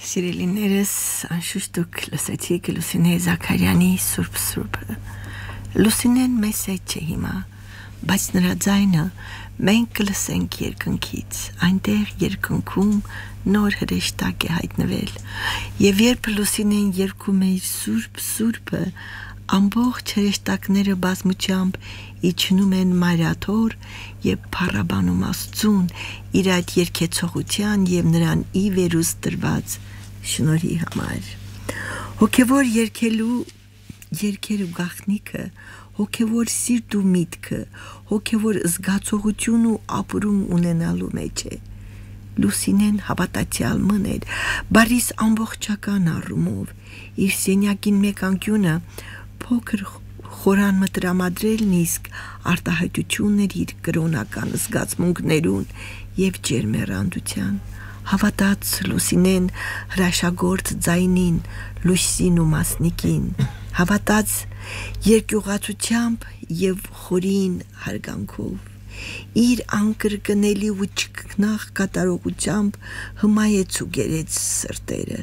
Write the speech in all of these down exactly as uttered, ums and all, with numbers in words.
Սիրելիներս, անշուշտ դուք լսեցիք Լուսինե Զաքարյանի Սուրբ Սուրբը։ Լուսինեն մեզ հետ չէ հիմա, բայց նրա ձայնը մենք կլսենք երկնքից, այնտեղ երկնքում նոր հրեշտակ է հայտնվել, եւ երբ Լուսինեն երգում է իր Սուրբ Սուրբը, ամբողջ հրեշտակները բազմությամբ իջնում են Մարիաթոր եւ փառաբանում Աստծուն իր այդ երկեցողության եւ նրան ի վերուս տրված շնորհի համար։ Հոգևոր երկելու երկերու գաղտնիքը, հոգևոր սիրտ ու միտքը, հոգևոր զգացողություն ու ապրում ունենալու մեջ է։ Լուսինեն հավատացյալ մներ, բարիս ամբողջական առումով, իր սենյակին մեկ անկյունը փոքր խորան մտրամադրելն իսկ արտահայտություններ իր կրոնական զգացմունքներուն եւ ջերմեռանդության, հավատաց Լուսինեն հրաշագործ ձայնին, լույսին ու մասնիկին, հավատաց երկյուղացությամբ եւ խորին հարգանքով, իր անկրկնելի ու չքնաղ կատարողությամբ հմայեց ու գերեց սրտերը,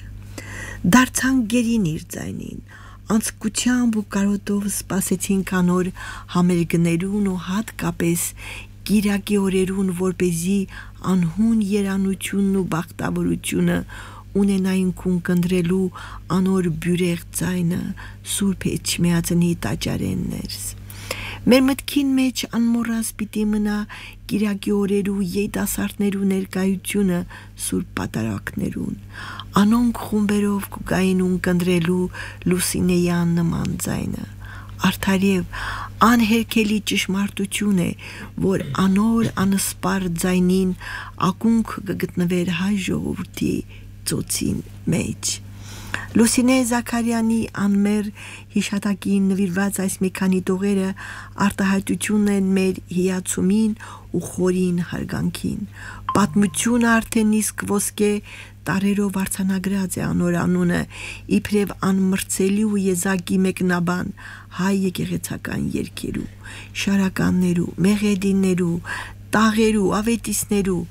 դարձան գերին իր ձայնին, անցկությամբ ու կարոտով սպասեցին կանոր համերգներուն ու հատկապես կիրակի օրերուն, որպեսզի անհուն երանությունն ու բախտավորությունը ունենային քուն կնդրելու անոր բյուրեղ ձայնը Սուրբ Էջմիածնի տաճարեններս։ Մեր մտքին մեջ անմոռազ պիտի մնա կիրակի օրերու երիտասարդներու ներկայությունը Սուրբ պատարակներուն, անոնք խումբերով կուգային ունկնդրելու Լուսինեյան նման ձայնը, արդար եւ անհերքելի ճշմարտություն է, որ անոր անսպար ձայնին ակունք կգտնվեր հայ ժողովրդի ծոցին մեջ։ Լուսինե Զաքարյանի անմեր հիշատակին նվիրված այս մի քանի տողերը արտահայտությունն են մեր հիացումին ու խորին հարգանքին։ Պատմությունը արդեն իսկ ոսկե տարերով արձանագրած է անոր անունը իբրև անմրցելի ու եզակի մեկնաբան հայ եկեղեցական երգերու, շարականներու, մեղեդիներու, տաղերու, ավետիսներու,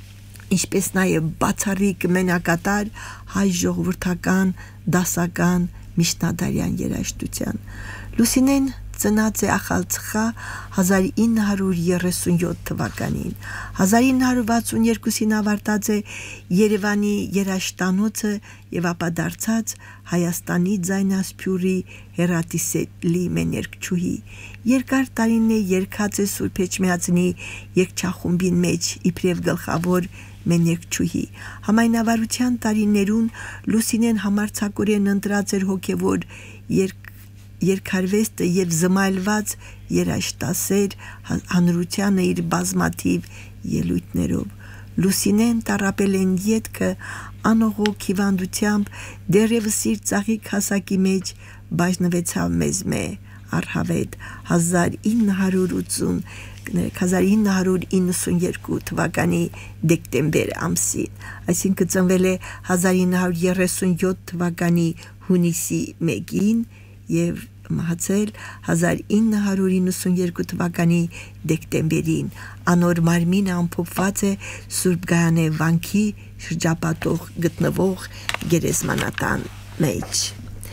ինչպես նաև բացառիկ մենակատար հայ ժողովրդական դասական միջնադարյան երաժշտության։ Լուսինեն ծնած է Ախալցխա հազար ինը հարյուր երեսունյոթ թվականին, հազար ինը հարյուր վաթսունյոթին ավարտած է Երևանի երաժշտանոցը եւ ապա դարձած Հայաստանի ձայնասփյուրի հերատիսելի մեներկչուհի։ Երկար տարիներ երգած է Սուրբ Էջմիածնի երգչախումբին մեջ իբրև գլխավոր մեներկչուհի։ Համայնավարության տարիներուն Լուսինեն համարձակորեն ընտրած էր հոգևոր երգ երկարվեստը եւ զմայլված երաժշտասեր հանրությանը իր բազմաթիվ ելույթներով։ Լուսինեն տառապել են ետքը անողոք հիվանդությամբ դեռևս իր ծաղիկ հասակի մեջ բաժնվեցավ մեզ մե առհավետ հազար ինը հարյուր ութսուն հազար ինը հարյուր իննսունյոթ թվականի դեկտեմբեր ամսին, այսինքն ծնվել է հազար ինը հարյուր երեսունյոթ թվականի հունիսի մեկին եւ մահացել հազար ինը հարյուր իննսունյոթ թվականի դեկտեմբերին։ Անոր մարմինը ամփոփված է Սուրբ Գայանե վանքի շրջապատող գտնվող գերեզմանատան մեջ։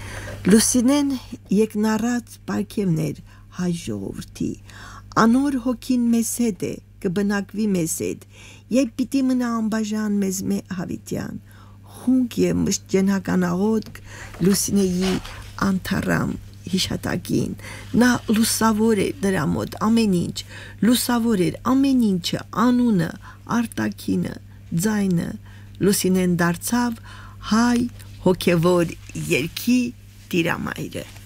Լուսինեն եկնառած պարգևներ հայ ժողովրդի, անոր հոգին մեզ հետ է, կբնակվի մեզ հետ, եւ պիտի մնա անբաժան մեզ մե հավիտյան, խունկ եւ մշտենական աղոթք Լուսինեի անթառամ հիշատակին, նա լուսավոր էր նրա մոտ ամեն ինչ, լուսավոր էր ամեն ինչը, անունը, արտաքինը, ձայնը, Լուսինեն դարձավ հայ հոգևոր երգի տիրամայրը։